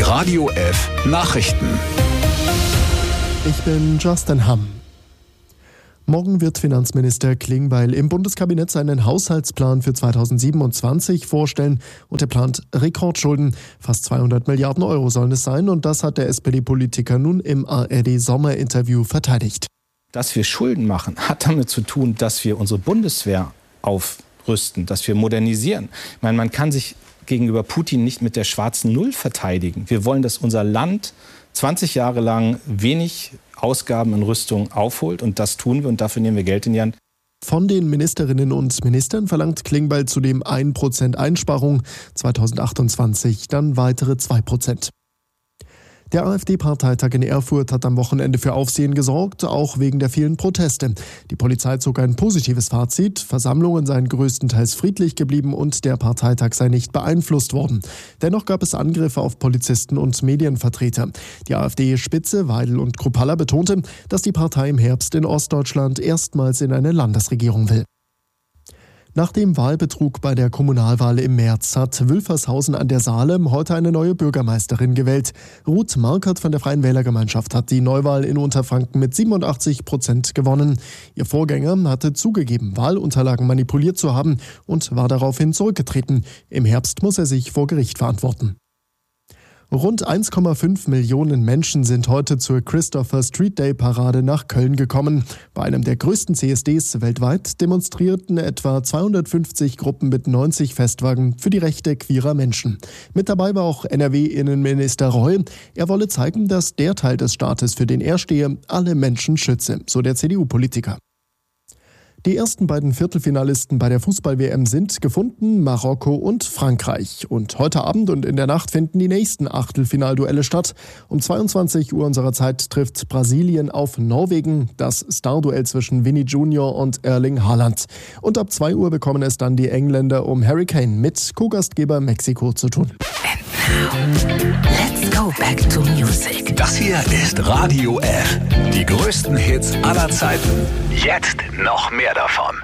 Radio F Nachrichten. Ich bin Justin Hamm. Morgen wird Finanzminister Klingbeil im Bundeskabinett seinen Haushaltsplan für 2027 vorstellen und er plant Rekordschulden. Fast 200 Milliarden Euro sollen es sein und das hat der SPD-Politiker nun im ARD-Sommerinterview verteidigt. Dass wir Schulden machen, hat damit zu tun, dass wir unsere Bundeswehr aufrüsten, dass wir modernisieren. Ich meine, man kann sich gegenüber Putin nicht mit der schwarzen Null verteidigen. Wir wollen, dass unser Land 20 Jahre lang wenig Ausgaben in Rüstung aufholt und das tun wir und dafür nehmen wir Geld in die Hand. Von den Ministerinnen und Ministern verlangt Klingbeil zudem 1% Einsparung, 2028 dann weitere 2%. Der AfD-Parteitag in Erfurt hat am Wochenende für Aufsehen gesorgt, auch wegen der vielen Proteste. Die Polizei zog ein positives Fazit, Versammlungen seien größtenteils friedlich geblieben und der Parteitag sei nicht beeinflusst worden. Dennoch gab es Angriffe auf Polizisten und Medienvertreter. Die AfD-Spitze Weidel und Kruppalla betonte, dass die Partei im Herbst in Ostdeutschland erstmals in eine Landesregierung will. Nach dem Wahlbetrug bei der Kommunalwahl im März hat Wülfershausen an der Saale heute eine neue Bürgermeisterin gewählt. Ruth Markert von der Freien Wählergemeinschaft hat die Neuwahl in Unterfranken mit 87% gewonnen. Ihr Vorgänger hatte zugegeben, Wahlunterlagen manipuliert zu haben und war daraufhin zurückgetreten. Im Herbst muss er sich vor Gericht verantworten. Rund 1,5 Millionen Menschen sind heute zur Christopher Street Day Parade nach Köln gekommen. Bei einem der größten CSDs weltweit demonstrierten etwa 250 Gruppen mit 90 Festwagen für die Rechte queerer Menschen. Mit dabei war auch NRW-Innenminister Reul. Er wolle zeigen, dass der Teil des Staates, für den er stehe, alle Menschen schütze, so der CDU-Politiker. Die ersten beiden Viertelfinalisten bei der Fußball-WM sind gefunden, Marokko und Frankreich. Und heute Abend und in der Nacht finden die nächsten Achtelfinalduelle statt. Um 22 Uhr unserer Zeit trifft Brasilien auf Norwegen, das Starduell zwischen Vinny Junior und Erling Haaland. Und ab 2 Uhr bekommen es dann die Engländer um Harry Kane mit Co-Gastgeber Mexiko zu tun. Let's go back to music. Das hier ist Radio F. Die größten Hits aller Zeiten. Jetzt noch mehr davon.